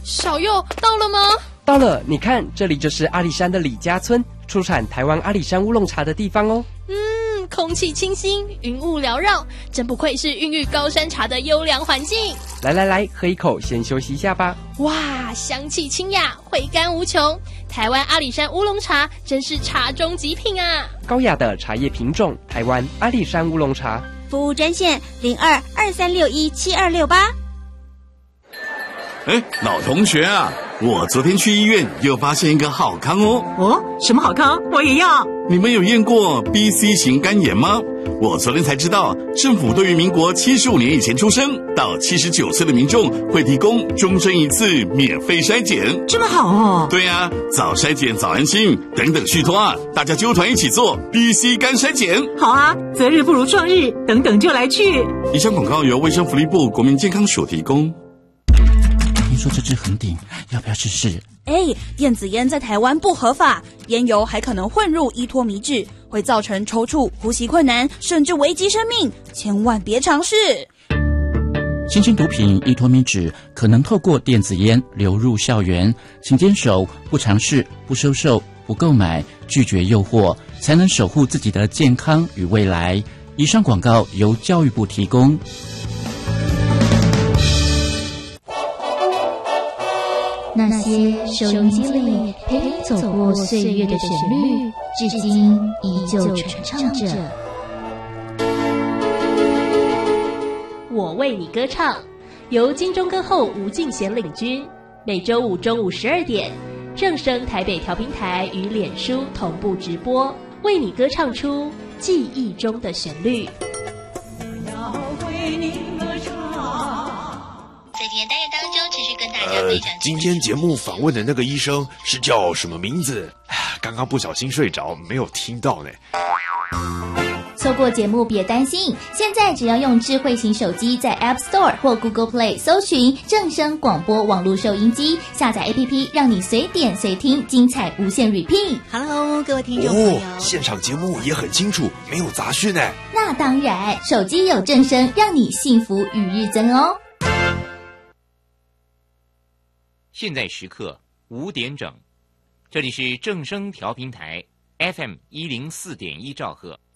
小佑到了吗？ 到了，你看，这里就是阿里山的李家村，出产台湾阿里山乌龙茶的地方哦。 空气清新，云雾缭绕，真不愧是孕育高山茶的优良环境。 来，喝一口，先休息一下吧。 哇，香气清雅，回甘无穷。台湾阿里山乌龙茶真是茶中极品啊！ 高雅的茶叶品种，台湾阿里山乌龙茶。 服务专线0223617268。 老同学啊，我昨天去医院又发现一个好康哦。 哦，什么好康？我也要。 你们有验过 BC 型肝炎吗？我昨天才知道，政府对于民国75年以前出生到79岁的民众会提供终身一次免费筛检。 这么好哦。 对啊，早筛检早安心，等等续托啊，大家揪团一起做 BC 肝筛检。 好啊，择日不如撞日，等等就来去。 以上广告由卫生福利部国民健康署提供。 听说这支很顶，要不要试试？ 电子烟在台湾不合法，烟油还可能混入依托醚质，会造成抽搐、呼吸困难，甚至危及生命，千万别尝试。 新兴毒品依托醚质可能透过电子烟流入校园，请坚守不尝试、不收受、不购买、拒绝诱惑，才能守护自己的健康与未来。以上广告由教育部提供。 那些收音机里陪你走过岁月的旋律，至今依旧传唱着。 我为你歌唱，由金钟歌后吴敬贤领军，每周五中午12点，正声台北调频台与脸书同步直播，为你歌唱出记忆中的旋律。 要为你歌唱。 在今天单元当中，持续跟大家分享。 今天节目访问的那个医生是叫什么名字？刚刚不小心睡着，没有听到呢。 错过节目别担心，现在只要用智慧型手机在 App Store 或 Google Play 搜寻正声广播网络收音机，下载 APP， 让你随点随听，精彩无限 repeat。Hello， 各位听众朋友， 现场节目也很清楚，没有杂讯呢。 那当然，手机有正声，让你幸福与日增哦。 现在时刻5点整，这里是正声调频台 FM104.1兆赫。